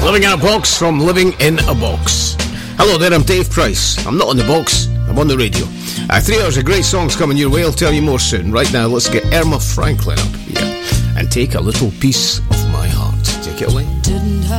Living in a Box from Living in a Box. Hello there, I'm Dave Price. I'm not on the box, I'm on the radio. 3 hours of great songs coming your way. I'll tell you more soon. Right now, let's get Irma Franklin up here and Take a Little Piece of My Heart. Take it away.